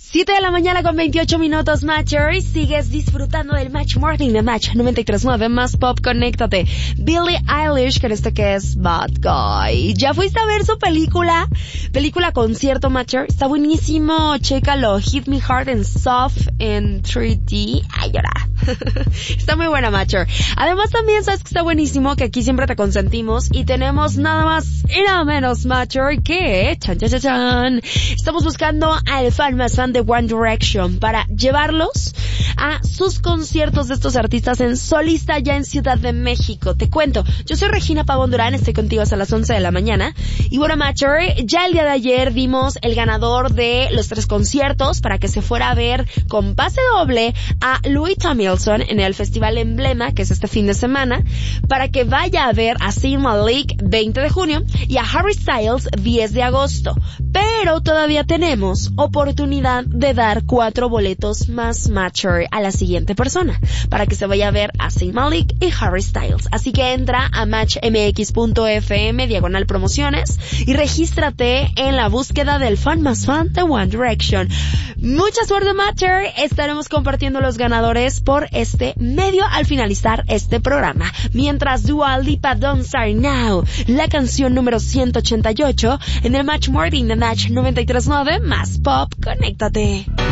7 de la mañana con 28 minutos, Matcher. Sigues disfrutando del Match Morning de Match 93.9 más Pop. Conéctate. Billie Eilish, con esto que es Bad Guy. ¿Ya fuiste a ver su película concierto, Matcher? Está buenísimo. Chécalo. Hit Me Hard and Soft en 3D. Ay, llora. Está muy buena, Matcher. Además, también sabes que está buenísimo, que aquí siempre te consentimos y tenemos nada más y nada menos, Matcher, que estamos buscando al fan más fan de One Direction para llevarlos a sus conciertos de estos artistas en solista ya en Ciudad de México. Te cuento, yo soy Regina Pavón Durán, estoy contigo hasta las 11 de la mañana. Y bueno, Matcher, ya el día de ayer dimos el ganador de los 3 conciertos para que se fuera a ver con pase doble a Louis Tomlinson en el Festival Emblema, que es este fin de semana, para que vaya a ver a Zayn Malik 20 de junio y a Harry Styles 10 de agosto. Pero todavía tenemos oportunidad de dar 4 boletos más, Matcher, a la siguiente persona para que se vaya a ver a Zayn Malik y Harry Styles. Así que entra a matchmx.fm/promociones y regístrate en la búsqueda del fan más fan de One Direction. Mucha suerte, Matcher. Estaremos compartiendo los ganadores por este medio al finalizar este programa. Mientras Dua Lipa, Don't Start Now, la canción número 188 en el Match Morning de Match 93.9 más Pop. Conéctate.